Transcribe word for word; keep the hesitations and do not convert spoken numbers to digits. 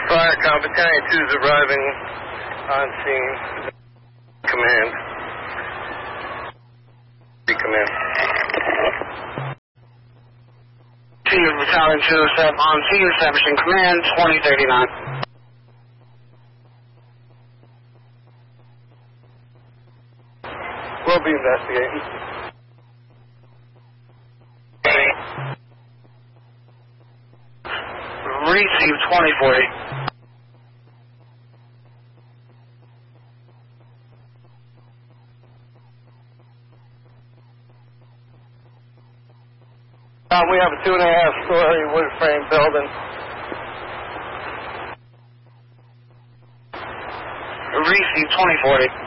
Fire Comp Battalion two is arriving on scene. Command. Command. Senior Battalion two on scene, establishing command, twenty thirty-nine. We'll be investigating. Receive twenty forty. Um, we have a two and a half story wood frame building. Receive twenty forty.